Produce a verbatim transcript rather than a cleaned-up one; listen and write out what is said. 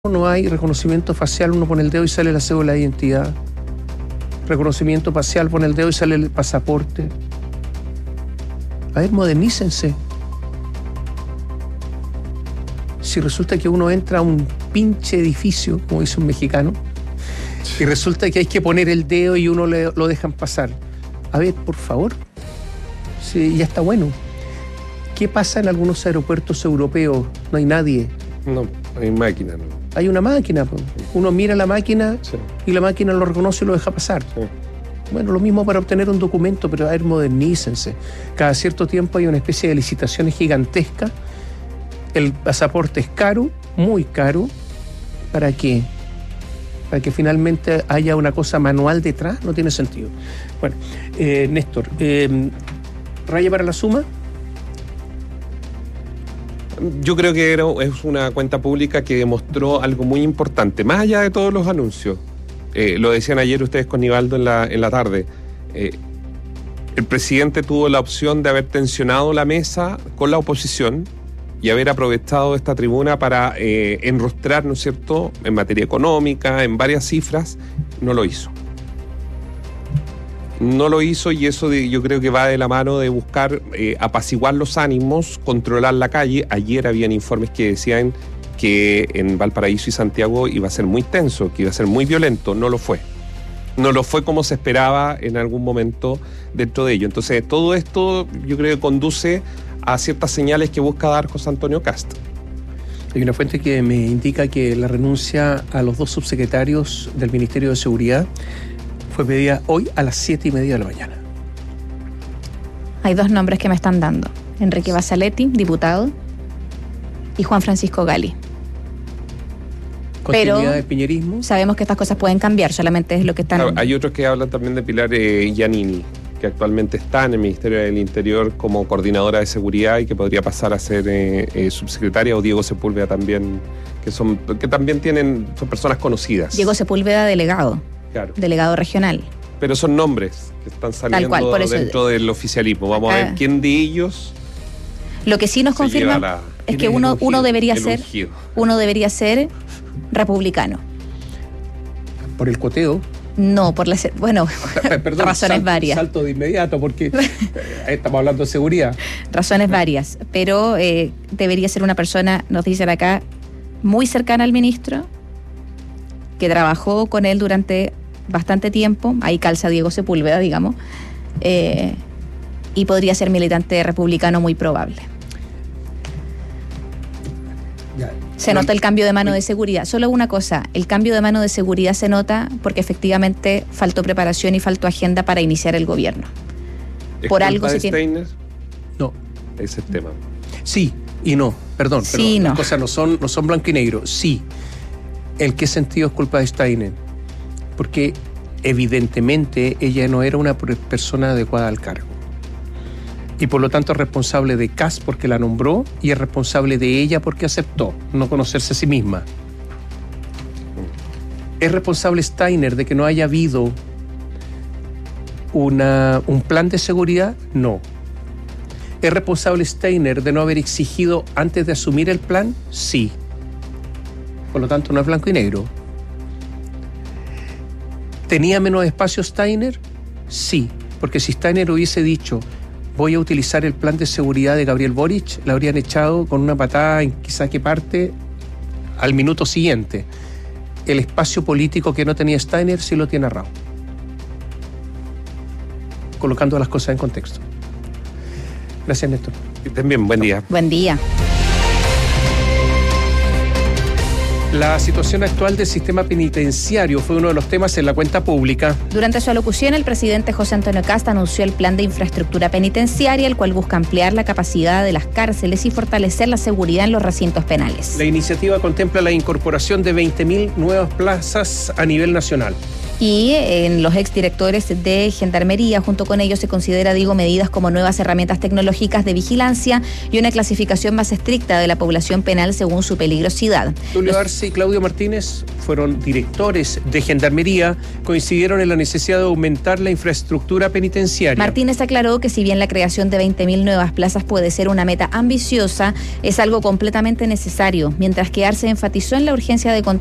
no hay reconocimiento facial, uno pone el dedo y sale la cédula de identidad. Reconocimiento facial, pone el dedo y sale el pasaporte. A ver, modernícense. Si resulta que uno entra a un pinche edificio, como dice un mexicano, y resulta que hay que poner el dedo y uno le, lo dejan pasar. A ver, por favor. Sí, ya está bueno. ¿Qué pasa en algunos aeropuertos europeos? No hay nadie. No, hay máquina, ¿no? Hay una máquina. Uno mira la máquina sí. y la máquina lo reconoce y lo deja pasar. Sí. Bueno, lo mismo para obtener un documento, pero a ver, modernícense. Cada cierto tiempo hay una especie de licitaciones gigantescas. El pasaporte es caro, muy caro. ¿Para qué? Para que finalmente haya una cosa manual detrás, no tiene sentido. Bueno, eh, Néstor, eh, ¿raya para la suma? Yo creo que era, es una cuenta pública que demostró algo muy importante, más allá de todos los anuncios. Eh, lo decían ayer ustedes con Nivaldo en la, en la tarde. Eh, el presidente tuvo la opción de haber tensionado la mesa con la oposición y haber aprovechado esta tribuna para eh, enrostrar, ¿no es cierto?, en materia económica, en varias cifras. No lo hizo. No lo hizo y eso de, yo creo que va de la mano de buscar eh, apaciguar los ánimos, controlar la calle. Ayer habían informes que decían que en Valparaíso y Santiago iba a ser muy tenso, que iba a ser muy violento. No lo fue. No lo fue como se esperaba en algún momento dentro de ello. Entonces, todo esto yo creo que conduce a ciertas señales que busca dar José Antonio Kast. Hay una fuente que me indica que la renuncia a los dos subsecretarios del Ministerio de Seguridad fue pedida hoy a las siete y media de la mañana. Hay dos nombres que me están dando: Enrique Basaletti, diputado, y Juan Francisco Gali. Continuidad del piñerismo. Sabemos que estas cosas pueden cambiar, solamente es lo que están... Claro, hay otros que hablan también de Pilar eh, Giannini, que actualmente está en el Ministerio del Interior como coordinadora de seguridad y que podría pasar a ser eh, eh, subsecretaria, o Diego Sepúlveda también, que son que también tienen son personas conocidas. Diego Sepúlveda, delegado. Claro. Delegado regional. Pero son nombres que están saliendo cual, por eso, dentro del oficialismo. Vamos acá a ver quién de ellos. Lo que sí nos confirma la, es que uno, ungido, uno debería ser ungido. uno debería ser republicano. ¿Por el cuoteo? No, por las bueno, Perdón, razones sal, varias. Salto de inmediato porque estamos hablando de seguridad. Razones varias, pero eh, debería ser una persona, nos dicen acá, muy cercana al ministro, que trabajó con él durante bastante tiempo. Ahí calza Diego Sepúlveda, digamos, eh, y podría ser militante republicano muy probable. Ya. Se nota el cambio de mano de seguridad. Solo una cosa, el cambio de mano de seguridad se nota porque efectivamente faltó preparación y faltó agenda para iniciar el gobierno. ¿Es Por culpa algo de se tiene... Steiner? No. Ese es el tema. Sí y no, perdón, sí, perdón. No. Las cosas no son, no son blanco y negro. Sí. ¿En qué sentido es culpa de Steiner? Porque evidentemente ella no era una persona adecuada al cargo. Y por lo tanto es responsable de Kast porque la nombró y es responsable de ella porque aceptó no conocerse a sí misma. ¿Es responsable Steiner de que no haya habido una, un plan de seguridad? No. ¿Es responsable Steiner de no haber exigido antes de asumir el plan? Sí. Por lo tanto, no es blanco y negro. ¿Tenía menos espacio Steiner? Sí, porque si Steiner hubiese dicho voy a utilizar el plan de seguridad de Gabriel Boric, la habrían echado con una patada en quizá qué parte al minuto siguiente. El espacio político que no tenía Steiner sí lo tiene Rao. Colocando las cosas en contexto. Gracias, Néstor. Y también, buen día. Buen día. La situación actual del sistema penitenciario fue uno de los temas en la cuenta pública. Durante su alocución, el presidente José Antonio Kast anunció el plan de infraestructura penitenciaria, el cual busca ampliar la capacidad de las cárceles y fortalecer la seguridad en los recintos penales. La iniciativa contempla la incorporación de veinte mil nuevas plazas a nivel nacional. Y en los exdirectores de Gendarmería, junto con ellos se considera, digo, medidas como nuevas herramientas tecnológicas de vigilancia y una clasificación más estricta de la población penal según su peligrosidad. Tulio Arce y Claudio Martínez fueron directores de Gendarmería, coincidieron en la necesidad de aumentar la infraestructura penitenciaria. Martínez aclaró que si bien la creación de veinte mil nuevas plazas puede ser una meta ambiciosa, es algo completamente necesario, mientras que Arce enfatizó en la urgencia de contar